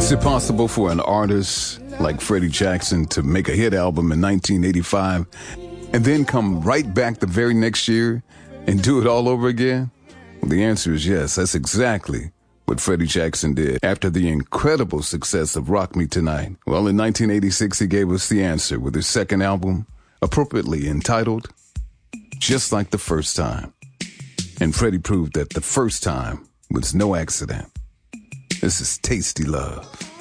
Is it possible for an artist like Freddie Jackson to make a hit album in 1985 and then come right back the very next year and do it all over again? Well, the answer is yes. That's exactly what Freddie Jackson did after the incredible success of Rock Me Tonight. Well, in 1986, he gave us the answer with his second album, appropriately entitled Just Like the First Time. And Freddie proved that the first time was no accident. This is Tasty Love.